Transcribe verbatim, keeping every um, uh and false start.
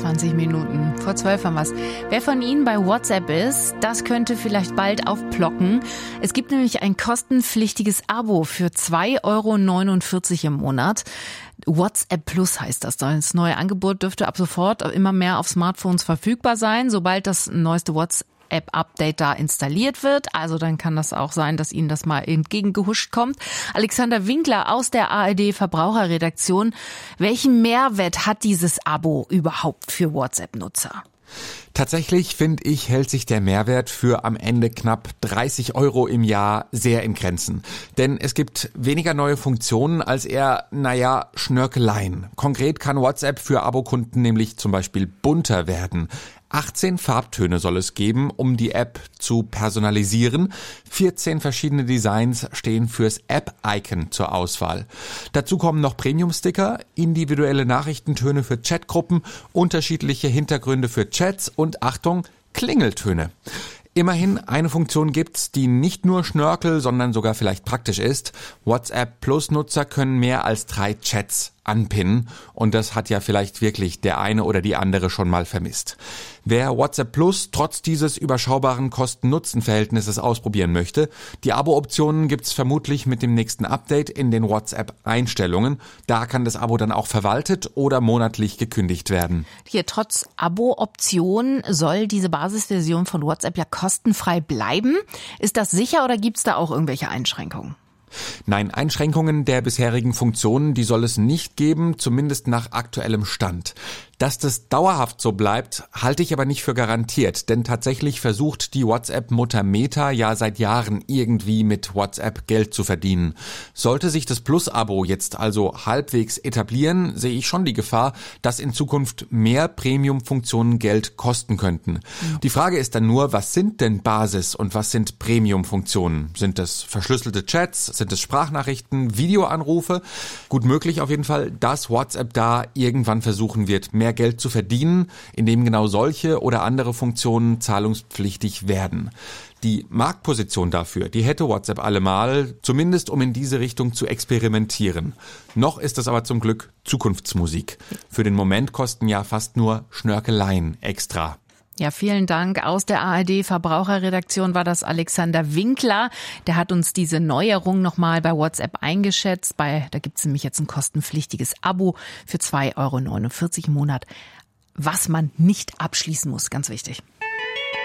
zwanzig Minuten vor zwölf haben wir's. Wer von Ihnen bei WhatsApp ist, das könnte vielleicht bald aufplocken. Es gibt nämlich ein kostenpflichtiges Abo für zwei Euro neunundvierzig im Monat. WhatsApp Plus heißt das. Das neue Angebot dürfte ab sofort immer mehr auf Smartphones verfügbar sein, sobald das neueste WhatsApp App-Update da installiert wird. Also dann kann das auch sein, dass Ihnen das mal entgegengehuscht kommt. Alexander Winkler aus der A R D Verbraucherredaktion. Welchen Mehrwert hat dieses Abo überhaupt für WhatsApp-Nutzer? Tatsächlich, finde ich, hält sich der Mehrwert für am Ende knapp dreißig Euro im Jahr sehr in Grenzen. Denn es gibt weniger neue Funktionen als eher, naja, Schnörkeleien. Konkret kann WhatsApp für Abokunden nämlich zum Beispiel bunter werden. achtzehn Farbtöne soll es geben, um die App zu personalisieren. vierzehn verschiedene Designs stehen fürs App-Icon zur Auswahl. Dazu kommen noch Premium-Sticker, individuelle Nachrichtentöne für Chatgruppen, unterschiedliche Hintergründe für Chats und, Achtung, Klingeltöne. Immerhin, eine Funktion gibt's, die nicht nur Schnörkel, sondern sogar vielleicht praktisch ist. WhatsApp Plus-Nutzer können mehr als drei Chats anpinnen und das hat ja vielleicht wirklich der eine oder die andere schon mal vermisst. Wer WhatsApp Plus trotz dieses überschaubaren Kosten-Nutzen-Verhältnisses ausprobieren möchte, die Abo-Optionen gibt's vermutlich mit dem nächsten Update in den WhatsApp-Einstellungen. Da kann das Abo dann auch verwaltet oder monatlich gekündigt werden. Hier trotz Abo-Option soll diese Basisversion von WhatsApp ja kostenfrei bleiben. Ist das sicher oder gibt's da auch irgendwelche Einschränkungen? Nein, Einschränkungen der bisherigen Funktionen, die soll es nicht geben, zumindest nach aktuellem Stand. Dass das dauerhaft so bleibt, halte ich aber nicht für garantiert, denn tatsächlich versucht die WhatsApp-Mutter Meta ja seit Jahren irgendwie mit WhatsApp Geld zu verdienen. Sollte sich das Plus-Abo jetzt also halbwegs etablieren, sehe ich schon die Gefahr, dass in Zukunft mehr Premium-Funktionen Geld kosten könnten. Mhm. Die Frage ist dann nur, was sind denn Basis- und was sind Premium-Funktionen? Sind das verschlüsselte Chats? Sind es Sprachnachrichten, Videoanrufe? Gut möglich auf jeden Fall, dass WhatsApp da irgendwann versuchen wird, mehr Geld zu verdienen, indem genau solche oder andere Funktionen zahlungspflichtig werden. Die Marktposition dafür, die hätte WhatsApp allemal, zumindest um in diese Richtung zu experimentieren. Noch ist das aber zum Glück Zukunftsmusik. Für den Moment kosten ja fast nur Schnörkeleien extra. Ja, vielen Dank. Aus der A R D Verbraucherredaktion war das Alexander Winkler. Der hat uns diese Neuerung nochmal bei WhatsApp eingeschätzt. Bei, da gibt's nämlich jetzt ein kostenpflichtiges Abo für zwei Euro neunundvierzig im Monat, was man nicht abschließen muss. Ganz wichtig.